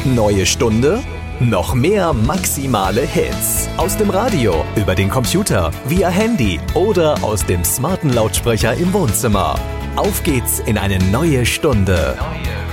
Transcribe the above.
Neue Stunde? Noch mehr maximale Hits. Aus dem Radio, über den Computer, via Handy oder aus dem smarten Lautsprecher im Wohnzimmer. Auf geht's in eine neue Stunde.